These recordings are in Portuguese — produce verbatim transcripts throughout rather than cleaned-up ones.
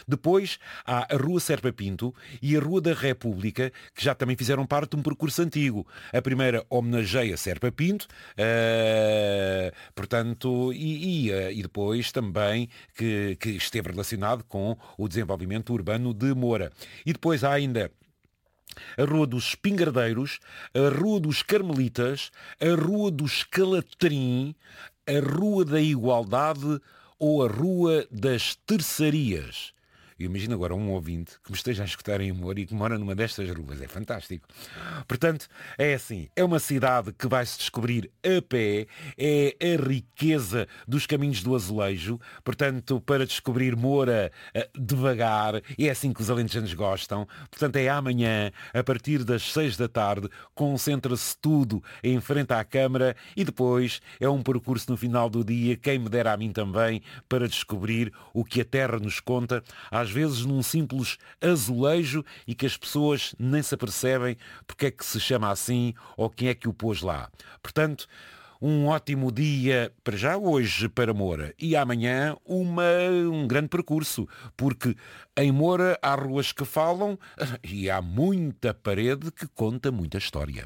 Depois há a Rua Serpa Pinto e a Rua da República, que já também fizeram parte de um percurso antigo. A primeira homenageia Serpa Pinto, uh, portanto, e, e, e depois também que, que esteve relacionado com o desenvolvimento urbano de Moura. E depois há ainda a Rua dos Espingardeiros, a Rua dos Carmelitas, a Rua do Escalatrim, a Rua da Igualdade ou a Rua das Terçarias. Eu imagino agora um ouvinte que me esteja a escutar em Moura e que mora numa destas ruas. É fantástico. Portanto, é assim, é uma cidade que vai-se descobrir a pé, é a riqueza dos caminhos do azulejo, portanto, para descobrir Moura devagar, é assim que os alentejanos gostam. Portanto, é amanhã, a partir das seis da tarde, concentra-se tudo em frente à Câmara e depois é um percurso no final do dia, quem me dera a mim também, para descobrir o que a terra nos conta, às vezes num simples azulejo e que as pessoas nem se apercebem porque é que se chama assim ou quem é que o pôs lá. Portanto, um ótimo dia para já hoje para Moura e amanhã uma, um grande percurso, porque em Moura há ruas que falam e há muita parede que conta muita história.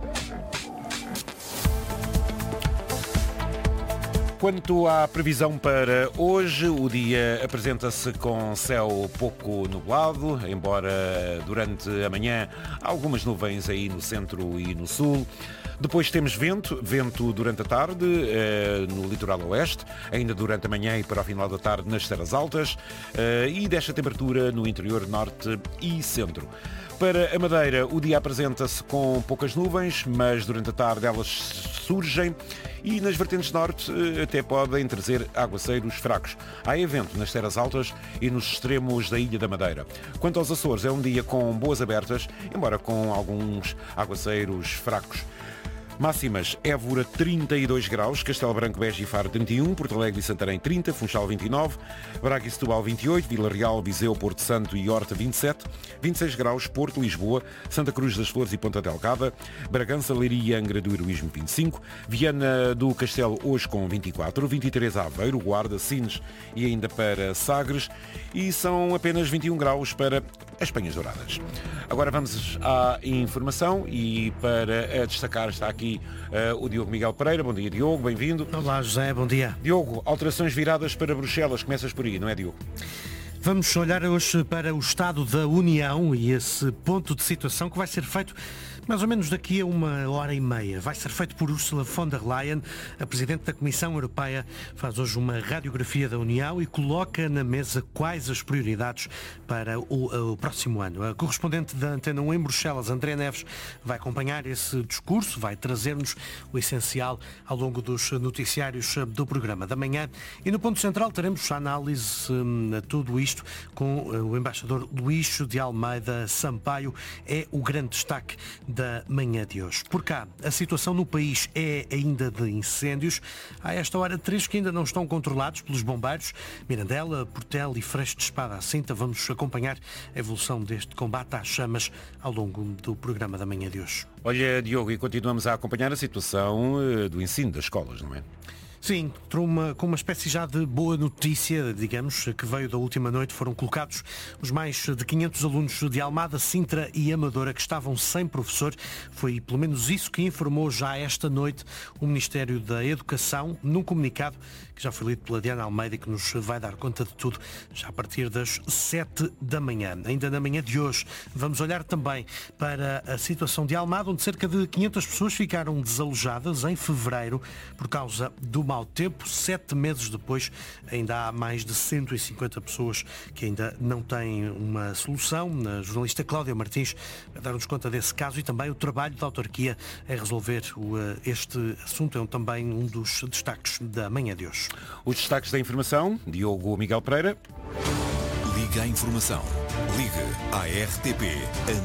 Quanto à previsão para hoje, o dia apresenta-se com céu pouco nublado, embora durante a manhã há algumas nuvens aí no centro e no sul. Depois temos vento, vento durante a tarde eh, no litoral oeste, ainda durante a manhã e para o final da tarde nas terras altas eh, e desta temperatura no interior norte e centro. Para a Madeira, o dia apresenta-se com poucas nuvens, mas durante a tarde elas surgem e nas vertentes norte até podem trazer aguaceiros fracos. Há evento nas terras altas e nos extremos da Ilha da Madeira. Quanto aos Açores, é um dia com boas abertas, embora com alguns aguaceiros fracos. Máximas: Évora trinta e dois graus, Castelo Branco, Beja e Faro trinta e um, Porto Alegre e Santarém trinta, Funchal vinte e nove, Braga e Setúbal vinte e oito, Vila Real, Viseu, Porto Santo e Horta vinte e sete, vinte e seis graus, Porto, Lisboa, Santa Cruz das Flores e Ponta Delgada, Bragança, Leiria, Angra do Heroísmo vinte e cinco, Viana do Castelo hoje com vinte e quatro, vinte e três Aveiro, Guarda, Sines e ainda para Sagres e são apenas vinte e um graus para as Penhas Douradas. Agora vamos à informação e para destacar está aqui uh, o Diogo Miguel Pereira. Bom dia, Diogo, bem-vindo. Olá, José, bom dia. Diogo, alterações viradas para Bruxelas, começas por aí, não é, Diogo? Vamos olhar hoje para o Estado da União e esse ponto de situação que vai ser feito mais ou menos daqui a uma hora e meia. Vai ser feito por Ursula von der Leyen. A Presidente da Comissão Europeia faz hoje uma radiografia da União e coloca na mesa quais as prioridades para o, o próximo ano. A correspondente da Antena um em Bruxelas, André Neves, vai acompanhar esse discurso, vai trazer-nos o essencial ao longo dos noticiários do programa da manhã. E no ponto central teremos a análise a tudo isto com o embaixador Luís de Almeida Sampaio. É o grande destaque da manhã de hoje. Por cá, a situação no país é ainda de incêndios. Há esta hora três que ainda não estão controlados pelos bombeiros. Mirandela, Portel e Freixo de Espada à Cinta. Vamos acompanhar a evolução deste combate às chamas ao longo do programa da manhã de hoje. Olha, Diogo, e continuamos a acompanhar a situação do ensino das escolas, não é? Sim, uma, com uma espécie já de boa notícia, digamos, que veio da última noite. Foram colocados os mais de quinhentos alunos de Almada, Sintra e Amadora que estavam sem professor. Foi pelo menos isso que informou já esta noite o Ministério da Educação, num comunicado que já foi lido pela Diana Almeida e que nos vai dar conta de tudo já a partir das sete da manhã. Ainda na manhã de hoje vamos olhar também para a situação de Almada, onde cerca de quinhentas pessoas ficaram desalojadas em fevereiro por causa do mau tempo. Sete meses depois ainda há mais de cento e cinquenta pessoas que ainda não têm uma solução. A jornalista Cláudia Martins vai dar-nos conta desse caso e também o trabalho da autarquia em resolver este assunto. É também um dos destaques da manhã de hoje. Os destaques da informação, Diogo Miguel Pereira. Liga à informação. Liga à R T P.